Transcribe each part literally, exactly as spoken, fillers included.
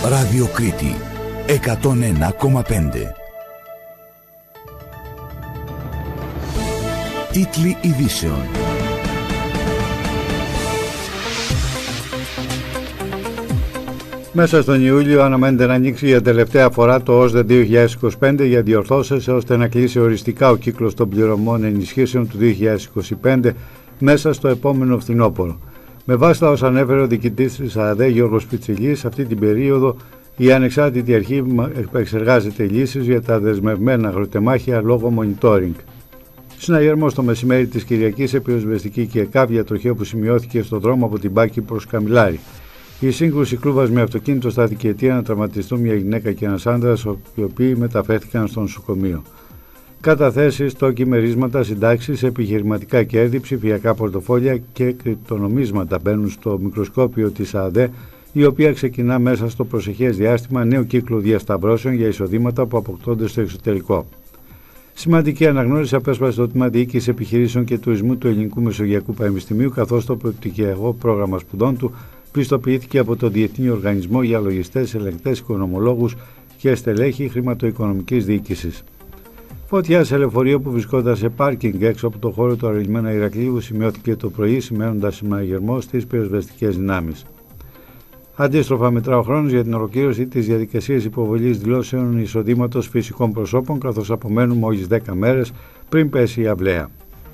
Ράδιο Κρήτη εκατόν ένα κόμμα πέντε. Τίτλοι ειδήσεων. Μέσα στον Ιούλιο αναμένεται να ανοίξει για τελευταία φορά το ΟΣΔΕ δύο χιλιάδες είκοσι πέντε για διορθώσεις, ώστε να κλείσει οριστικά ο κύκλος των πληρωμών ενισχύσεων του δύο χιλιάδες είκοσι πέντε μέσα στο επόμενο φθινόπωρο. Με βάση τα όσα ανέφερε ο διοικητής της ΑΔΕ Γιώργος Πιτσιλής, αυτή την περίοδο η ανεξάρτητη αρχή επεξεργάζεται λύσεις για τα δεσμευμένα αγροτεμάχια λόγω monitoring. Συναγερμός το μεσημέρι της Κυριακής σε πυροσβεστική και ΕΚΑΒ για τροχαίο που σημειώθηκε στον δρόμο από την Πάκη προς Καμιλάρη. Η σύγκρουση κλούβας με αυτοκίνητο στάθηκε αιτία να τραυματιστούν μια γυναίκα και ένας άντρας, οι οποίοι μεταφέρθηκαν στο νοσοκομείο. Καταθέσεις, τόκοι, μερίσματα, συντάξεις, επιχειρηματικά κέρδη, ψηφιακά πορτοφόλια και κρυπτονομίσματα μπαίνουν στο μικροσκόπιο της ΑΔΕ, η οποία ξεκινά μέσα στο προσεχές διάστημα νέο κύκλο διασταυρώσεων για εισοδήματα που αποκτώνται στο εξωτερικό. Σημαντική αναγνώριση απέσπασε το τμήμα Διοίκησης Επιχειρήσεων και Τουρισμού του Ελληνικού Μεσογειακού Πανεπιστημίου, καθώς το προπτυχιακό πρόγραμμα σπουδών του πιστοποιήθηκε από το Διεθνή Οργανισμό για Λογιστές, Ελεγκτές, Οικονομολόγους και Στελέχη Χρηματοοικονομικής Διοίκησης. Φωτιά σε λεωφορείο που βρισκόταν σε πάρκινγκ έξω από το χώρο του Αρελημένα Ηρακλείου σημειώθηκε το πρωί, σημαίνοντας συναγερμό στις πυροσβεστικές δυνάμεις. Αντίστροφα, μετρά ο χρόνος για την ολοκλήρωση της διαδικασίας υποβολής δηλώσεων εισοδήματος φυσικών προσώπων, καθώς απομένουν μόλις δέκα μέρες πριν πέσει η αυλαία.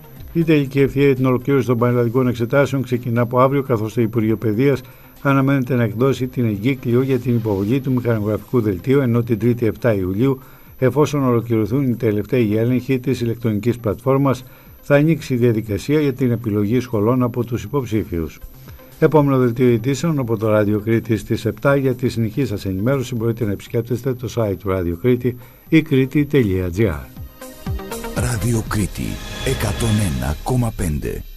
Η τελική ευθεία για την ολοκλήρωση των πανελλαδικών εξετάσεων ξεκινά από αύριο, καθώς το Υπουργείο Παιδείας αναμένεται να εκδώσει την εγκύκλιο για την υποβολή του μηχανογραφικού δελτίου, ενώ την Τρίτη επτά Ιουλίου, εφόσον ολοκληρωθούν οι τελευταίοι έλεγχοι της ηλεκτρονικής πλατφόρμας, θα ανοίξει η διαδικασία για την επιλογή σχολών από τους υποψήφιους. Επόμενο δελτίο ειδήσεων από το Ράδιο Κρήτη στις επτά. Για τη συνεχή σας ενημέρωση μπορείτε να επισκέπτεστε το site του Ράδιο Κρήτη ή κρήτη τελεία τζι άρ. Ράδιο Κρήτη εκατόν ένα κόμμα πέντε.